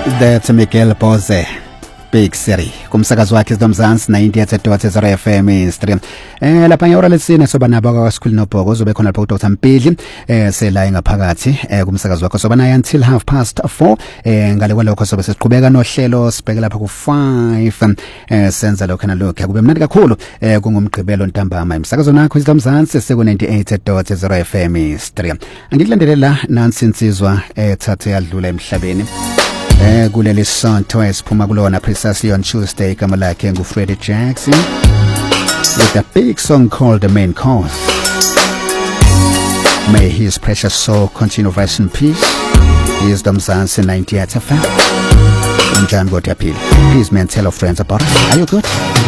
That's Miguel Boze, Big City. Kumsakazo wakhe sinomzansi 98.0 FM Instagram. Lapha ngehora lesine soba nabo kwaSikhulu noBhoko uzobe khona lapha uDr Mpili sela ngaphakathi kumsakazo wakhe soba naye until 4:30. Ngale kwalokho sobe sesiqhubeka nohlelo sibheke lapha ku5 senza lokho nalokho kube mnandi kakhulu kungumgqibelo ntambama imsakazo nakho sinomzansi seku 98.0 FM Instagram. Angikulandelela nansi insizwa ethathe yadlula emhlabeni kuleli sonto esiphuma kulona precisely on Tuesday igama lakhe nguFreddie Jackson with a big song called The Main Cause. May his precious soul continue to rest in peace. He is Domzansi 98 FM. Unjani kodwa phila. Please man, tell your friends about it. Are you good?